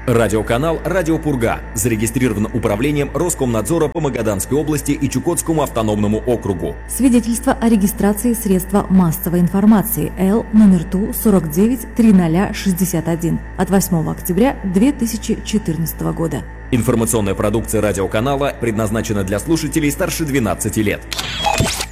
Радиоканал «Радио Пурга» зарегистрирован управлением Роскомнадзора по Магаданской области и Чукотскому автономному округу. Свидетельство о регистрации средства массовой информации Л номер ТУ 493061 от 8 октября 2014 года. Информационная продукция радиоканала предназначена для слушателей старше 12 лет.